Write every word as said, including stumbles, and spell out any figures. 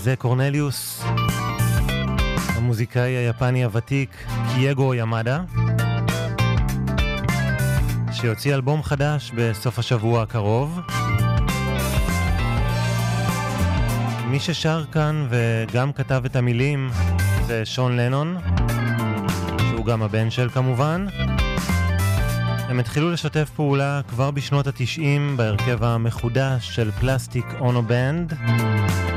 זה קורנליוס, המוזיקאי היפני הוותיק קייגו ימאדה, שיוציא אלבום חדש בסוף השבוע הקרוב. מי ששר כאן וגם כתב את המילים זה שון לנון, שהוא גם הבן של כמובן. הם התחילו לשתף פעולה כבר בשנות ה-תשעים בהרכב המחודש של פלסטיק אונו בנד,